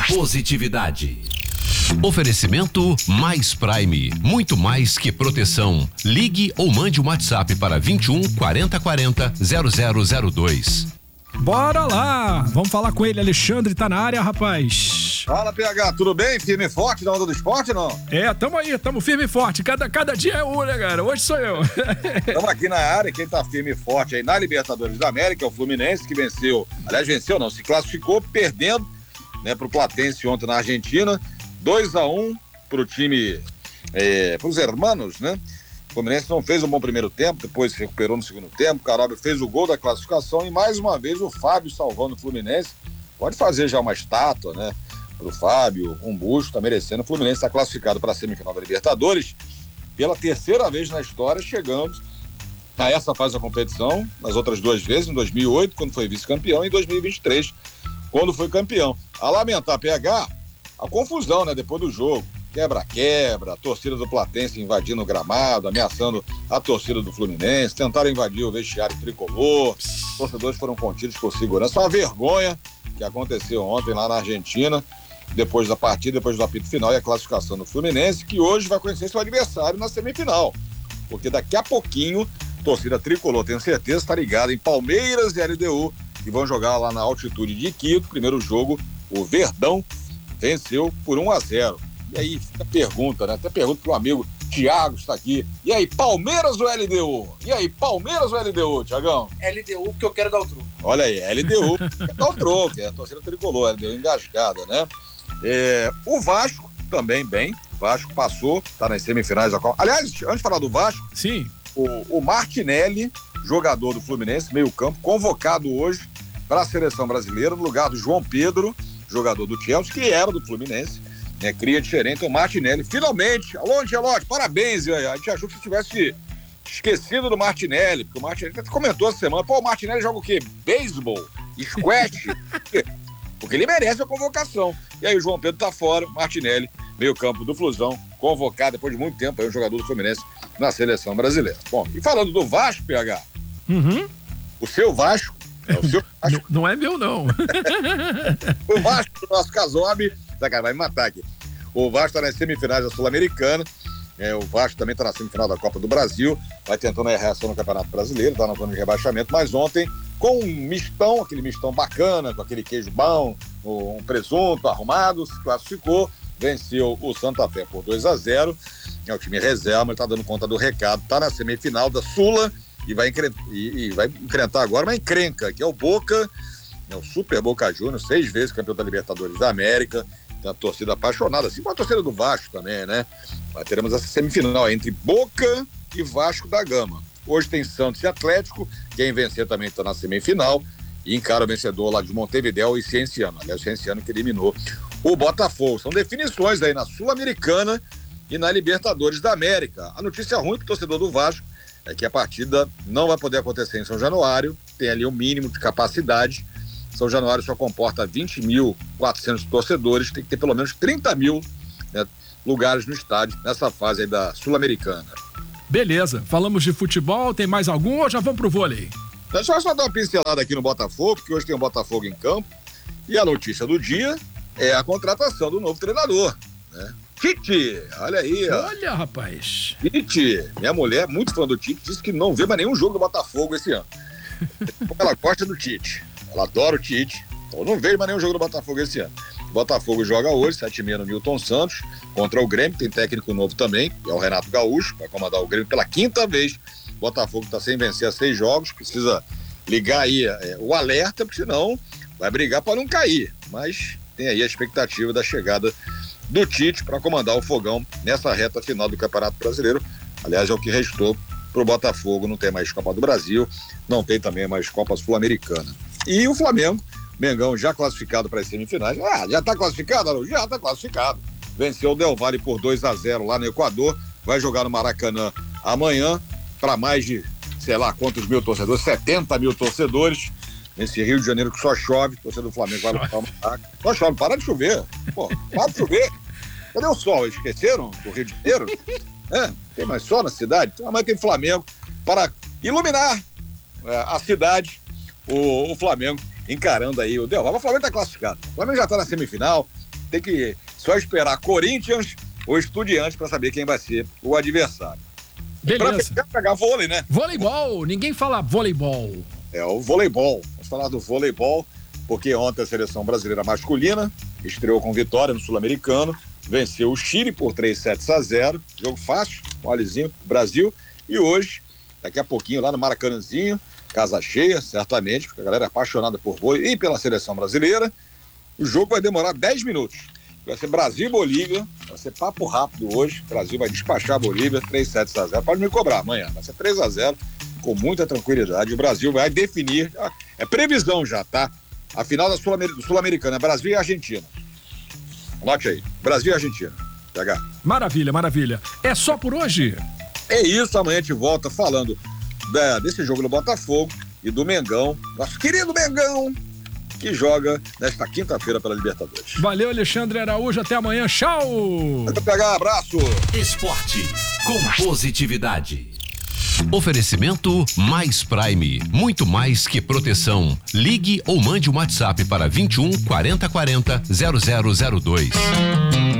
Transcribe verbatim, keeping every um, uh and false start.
Positividade. Oferecimento Mais Prime, muito mais que proteção. Ligue ou mande um WhatsApp para vinte e um, quarenta, quarenta, zero zero zero dois. Bora lá, vamos falar com ele, Alexandre tá na área, rapaz. Fala, P H, tudo bem? Firme e forte na onda do esporte, não? É, tamo aí, tamo firme e forte, cada, cada dia é um, né, cara? Hoje sou eu. Estamos aqui na área, quem tá firme e forte aí na Libertadores da América é o Fluminense, que venceu, aliás, venceu não, se classificou perdendo, né, pro Platense ontem na Argentina, dois a um pro time, é, pros hermanos, né? O Fluminense não fez um bom primeiro tempo, depois se recuperou no segundo tempo, o Caróbio fez o gol da classificação e mais uma vez o Fábio salvando o Fluminense. Pode fazer já uma estátua, né, pro Fábio, um busto, tá merecendo. O Fluminense está classificado para a semifinal da Libertadores pela terceira vez na história, chegamos a essa fase da competição, nas outras duas vezes, em dois mil e oito, quando foi vice-campeão, e em dois mil e vinte e três, quando foi campeão. A lamentar, P H, a confusão, né, depois do jogo. Quebra-quebra, a torcida do Platense invadindo o gramado, ameaçando a torcida do Fluminense, tentaram invadir o vestiário tricolor, os torcedores foram contidos por segurança. Uma vergonha que aconteceu ontem lá na Argentina, depois da partida, depois do apito final e a classificação do Fluminense, que hoje vai conhecer seu adversário na semifinal, porque daqui a pouquinho, a torcida tricolor, tenho certeza, está ligada em Palmeiras e L D U, que vão jogar lá na altitude de Quito. Primeiro jogo, o Verdão venceu por um a zero. E aí fica a pergunta, né? Até pergunta pro amigo Thiago, está aqui. E aí, Palmeiras ou L D U? E aí, Palmeiras ou L D U, Thiagão? L D U, porque eu quero dar o troco. Olha aí, L D U, quer dar o troco, é a torcida tricolor, L D U engasgada, né? É, o Vasco também bem, o Vasco passou, tá nas semifinais da Copa. Aliás, antes de falar do Vasco, sim, o, o Martinelli, jogador do Fluminense, meio campo, convocado hoje para a seleção brasileira, no lugar do João Pedro, jogador do Chelsea, que era do Fluminense, né, cria de Xerém. Então, Martinelli, finalmente, alô, Ancelotti, parabéns, a gente achou que tivesse esquecido do Martinelli, porque o Martinelli até comentou essa semana, pô, o Martinelli joga o quê? Beisebol? Squash? Porque ele merece a convocação. E aí o João Pedro tá fora, Martinelli, meio campo do Flusão, convocado depois de muito tempo, aí o jogador do Fluminense na seleção brasileira. Bom, e falando do Vasco, P H, uhum. o seu Vasco, é o seu Vasco. Não, não é meu, não. O Vasco do nosso Casobe, tá, cara, vai me matar aqui. O Vasco tá nas semifinais da Sul-Americana, é, o Vasco também tá na semifinal da Copa do Brasil, vai tentando a reação no Campeonato Brasileiro, tá na zona de rebaixamento, mas ontem, com um mistão, aquele mistão bacana, com aquele queijo bom, um presunto arrumado, se classificou, venceu o Santa Fé por dois a zero, é o time reserva, ele tá dando conta do recado, tá na semifinal da Sula e vai, encre... e, e vai enfrentar agora uma encrenca, que é o Boca, é o Super Boca Juniors, seis vezes campeão da Libertadores da América, tem uma torcida apaixonada, assim como a torcida do Vasco também, né? Mas teremos essa semifinal entre Boca e Vasco da Gama. Hoje tem Santos e Atlético, quem vencer também está na semifinal e encara o vencedor lá de Montevidéu e Cienciano. Aliás, o Cienciano que eliminou o Botafogo. São definições aí na Sul-Americana e na Libertadores da América. A notícia ruim para o torcedor do Vasco é que a partida não vai poder acontecer em São Januário, tem ali um mínimo de capacidade. São Januário só comporta vinte mil e quatrocentos torcedores, tem que ter pelo menos trinta mil, né, lugares no estádio nessa fase aí da Sul-Americana. Beleza, falamos de futebol, tem mais algum ou já vamos pro vôlei? Deixa eu só dar uma pincelada aqui no Botafogo, porque hoje tem o Botafogo em campo, e a notícia do dia é a contratação do novo treinador, né? Tite, olha aí, ó. Olha, rapaz. Tite, minha mulher, muito fã do Tite, disse que não vê mais nenhum jogo do Botafogo esse ano. Ela gosta do Tite, ela adora o Tite, então não vejo mais nenhum jogo do Botafogo esse ano. O Botafogo joga hoje, sete e meia no Newton Santos, contra o Grêmio, tem técnico novo também, é o Renato Gaúcho, vai comandar o Grêmio pela quinta vez. O Botafogo está sem vencer a seis jogos, precisa ligar aí é, o alerta, porque senão vai brigar para não cair. Mas tem aí a expectativa da chegada do Tite para comandar o Fogão nessa reta final do Campeonato Brasileiro. Aliás, é o que restou para o Botafogo, não tem mais Copa do Brasil, não tem também mais Copa Sul-Americana. E o Flamengo, Mengão já classificado para as semifinais. Ah, já está classificado, Arão? Já está classificado. Venceu o Del Valle por dois a zero lá no Equador. Vai jogar no Maracanã amanhã para mais de, sei lá, quantos mil torcedores, setenta mil torcedores. Nesse Rio de Janeiro que só chove, torcedor do Flamengo vai lutar uma ataque. Só chove, para de chover. Pô, para de chover. Cadê o sol? Esqueceram do Rio de Janeiro? É, tem mais sol na cidade? Então amanhã tem Flamengo para iluminar é, a cidade. O, o Flamengo encarando aí o Del Valle. O Flamengo está classificado. O Flamengo já está na semifinal, tem que só esperar Corinthians ou Estudiantes para saber quem vai ser o adversário. Beleza. Pra pegar vôlei, né? Voleibol, ninguém fala voleibol. É o voleibol. Vamos falar do voleibol, porque ontem a seleção brasileira masculina estreou com vitória no Sul-Americano, venceu o Chile por três sets a zero, jogo fácil, molezinho, Brasil, e hoje, daqui a pouquinho, lá no Maracanãzinho, casa cheia, certamente, porque a galera é apaixonada por vôlei e pela seleção brasileira, o jogo vai demorar dez minutos. Vai ser Brasil e Bolívia, vai ser papo rápido hoje, o Brasil vai despachar a Bolívia, três sets a zero, pode me cobrar amanhã, vai ser três a zero, com muita tranquilidade, o Brasil vai definir, é previsão já, tá? A final da Sul-Americana é Brasil e Argentina. Anote aí, Brasil e Argentina. P H. Maravilha, maravilha. É só por hoje? É isso, amanhã a gente volta falando da, desse jogo do Botafogo e do Mengão, nosso querido Mengão, que joga nesta quinta-feira pela Libertadores. Valeu, Alexandre Araújo, até amanhã, tchau! P H, abraço! Esporte com positividade. Oferecimento Mais Prime, muito mais que proteção. Ligue ou mande um WhatsApp para vinte e um, quarenta, quarenta, zero zero zero dois.